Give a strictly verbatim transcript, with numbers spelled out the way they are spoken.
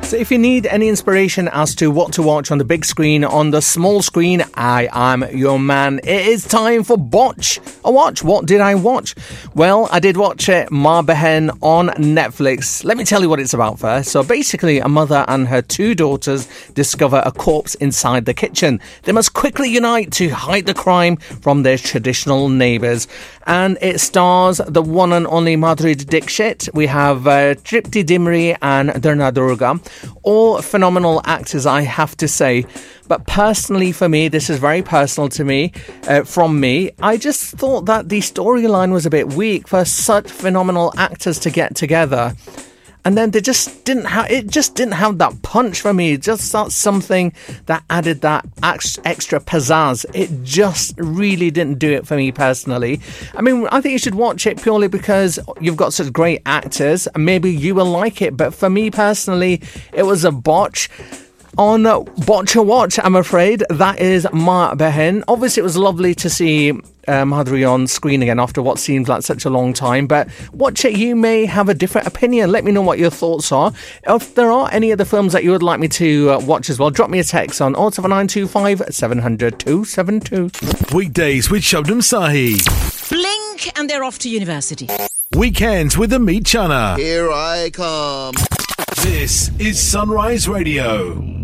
So if you need any inspiration as to what to watch on the big screen, on the small screen, I am your man. It is time for Botch a Watch. What did I watch? Well, I did watch it, Maa Behen, on Netflix. Let me tell you what it's about first. So basically, a mother and her two daughters discover a corpse inside the kitchen. They must quickly unite to hide the crime from their traditional neighbours. And it stars the one and only Madhuri Dixit. We have uh, Tripti Dimri and Dharna Durga. All phenomenal actors, I have to say. But personally for me, this is very personal to me, uh, from me, I just thought that the storyline was a bit weak for such phenomenal actors to get together. And then they just didn't have, it just didn't have that punch for me. Just that something that added that extra pizzazz. It just really didn't do it for me personally. I mean, I think you should watch it purely because you've got such great actors. And maybe you will like it. But for me personally, it was a botch. On Botch a Watch, I'm afraid, that is Maa Behen. Obviously, it was lovely to see uh, Madhuri on screen again after what seems like such a long time. But watch it, you may have a different opinion. Let me know what your thoughts are. If there are any other films that you would like me to uh, watch as well, drop me a text on oh seven nine two five seven hundred two seven two. Weekdays with Shabnam Sahi. Blink and they're off to university. Weekends with Amit Chana. Here I come. This is Sunrise Radio.